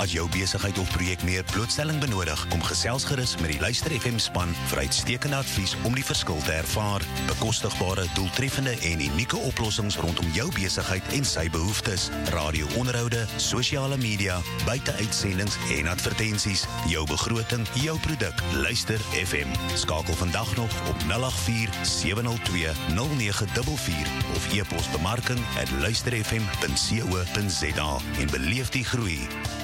As jou besigheid of projek meer blootstelling benodig, kom gesels gerus met die Luister FM span vir uitstekende advies om die verskil te ervaar. Bekostigbare, doeltreffende en unieke oplossings rondom jou besigheid en sy behoeftes. Radio-onderhoude, sosiale media, buite-uitsendings en advertensies. Jou begroting, jou produk. Luister FM. Skakel vandag nog op 084-702-0944 of e-pos bemarking@luisterfm.co.za en beleef die groei.